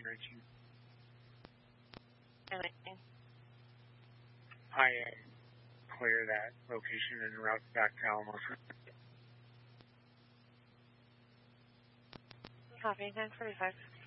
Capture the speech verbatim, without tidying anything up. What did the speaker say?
nineteen. nineteen. I uh, clear that location and route back to Alamosa. Copy, nine forty-five.